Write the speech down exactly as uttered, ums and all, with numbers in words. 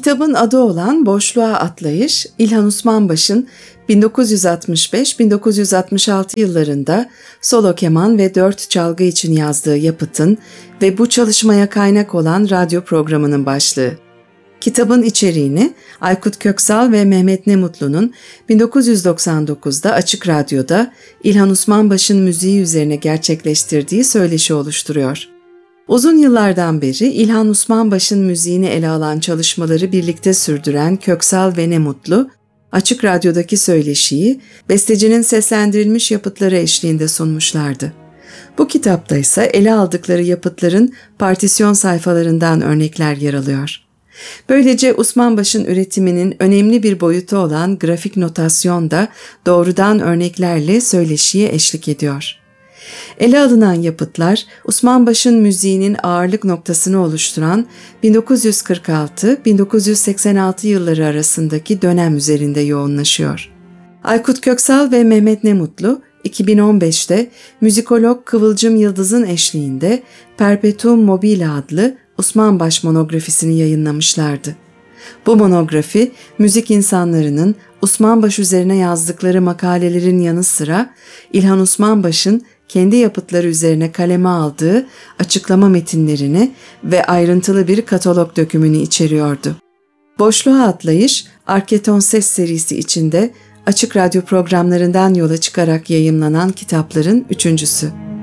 Kitabın adı olan Boşluğa Atlayış, İlhan Osmanbaş'ın bin dokuz yüz altmış beş - bin dokuz yüz altmış altı yıllarında solo keman ve dört çalgı için yazdığı yapıtın ve bu çalışmaya kaynak olan radyo programının başlığı. Kitabın içeriğini Aykut Köksal ve Mehmet Nemutlu'nun bin dokuz yüz doksan dokuzda Açık Radyo'da İlhan Osmanbaş'ın müziği üzerine gerçekleştirdiği söyleşi oluşturuyor. Uzun yıllardan beri İlhan Osmanbaş'ın müziğini ele alan çalışmaları birlikte sürdüren Köksal ve Nemutlu, Açık Radyo'daki söyleşiyi bestecinin seslendirilmiş yapıtları eşliğinde sunmuşlardı. Bu kitapta ise ele aldıkları yapıtların partisyon sayfalarından örnekler yer alıyor. Böylece Osmanbaş'ın üretiminin önemli bir boyutu olan grafik notasyon da doğrudan örneklerle söyleşiye eşlik ediyor. Ele alınan yapıtlar, Osmanbaş'ın müziğinin ağırlık noktasını oluşturan bin dokuz yüz kırk altı - bin dokuz yüz seksen altı yılları arasındaki dönem üzerinde yoğunlaşıyor. Aykut Köksal ve Mehmet Nemutlu, iki bin on beşte müzikolog Kıvılcım Yıldız'ın eşliğinde Perpetuum Mobile adlı Osmanbaş monografisini yayınlamışlardı. Bu monografi, müzik insanlarının Osmanbaş üzerine yazdıkları makalelerin yanı sıra İlhan Osmanbaş'ın kendi yapıtları üzerine kaleme aldığı açıklama metinlerini ve ayrıntılı bir katalog dökümünü içeriyordu. Boşluğa Atlayış, Arketon Ses serisi içinde Açık Radyo programlarından yola çıkarak yayımlanan kitapların üçüncüsü.